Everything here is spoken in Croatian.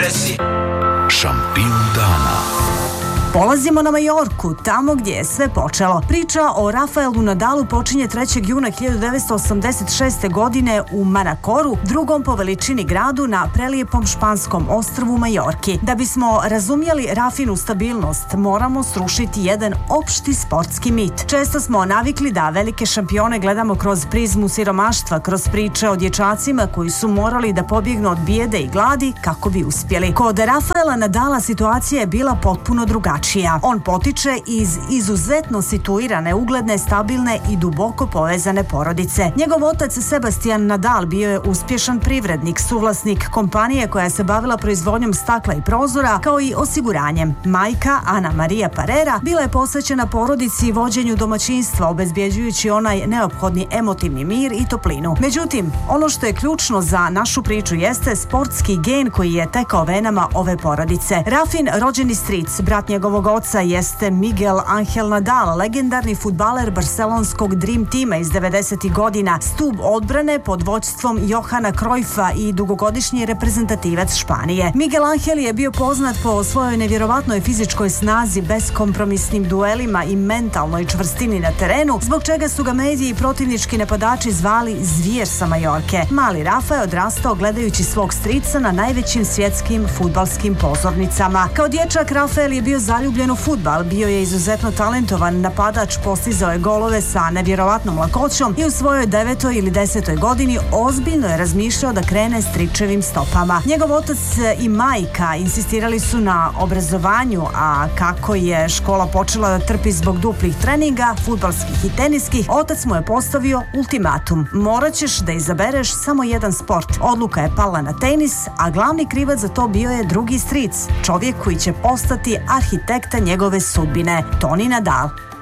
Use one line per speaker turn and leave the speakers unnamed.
depresi.
Šampijun dana.
Polazimo na Majorku, tamo gdje je sve počelo. Priča o Rafaelu Nadalu počinje 3. juna 1986. godine u Manacoru, drugom po veličini gradu na prelijepom španskom ostrvu Majorki. Da bismo razumjeli Rafinu stabilnost, moramo srušiti jedan opšti sportski mit. Često smo navikli da velike šampione gledamo kroz prizmu siromaštva, kroz priče o dječacima koji su morali da pobjegnu od bijede i gladi kako bi uspjeli. Kod Rafaela Nadala situacija je bila potpuno drugačija. On potiče iz izuzetno situirane, ugledne, stabilne i duboko povezane porodice. Njegov otac Sebastian Nadal bio je uspješan privrednik, suvlasnik kompanije koja se bavila proizvodnjom stakla i prozora, kao i osiguranjem. Majka, Ana Maria Parera, bila je posvećena porodici i vođenju domaćinstva, obezbjeđujući onaj neophodni emotivni mir i toplinu. Međutim, ono što je ključno za našu priču jeste sportski gen koji je tekao venama ove porodice. Rafin, rođeni stric, brat njegovog oca, jeste Miguel Angel Nadal, legendarni fudbaler barcelonskog Dream tima iz 90. godina, stub odbrane pod vođstvom Johana Cruyffa i dugogodišnji reprezentativac Španije. Miguel Angel je bio poznat po svojoj nevjerovatnoj fizičkoj snazi, beskompromisnim duelima i mentalnoj čvrstini na terenu, zbog čega su ga mediji i protivnički napadači zvali zvijer sa Majorke. Mali Rafa je odrastao gledajući svog strica na najvećim svjetskim fudbalskim pozornicama. Kao dječak Rafael je bio zaljubljen u fudbal, bio je izuzetno talentovan napadač, postizao je golove sa nevjerovatnom lakoćom i u svojoj 9. ili 10. godini ozbiljno je razmišljao da krene stričevim stopama. Njegov otac i majka insistirali su na obrazovanju, a kako je škola počela da trpi zbog duplih treninga, fudbalskih i teniskih, otac mu je postavio ultimatum: morat ćeš da izabereš samo jedan sport. Odluka je pala na tenis, a glavni krivac za to bio je drugi stric, čovjek koji će postati arhitekta njegove sudbine, Toni Nadal.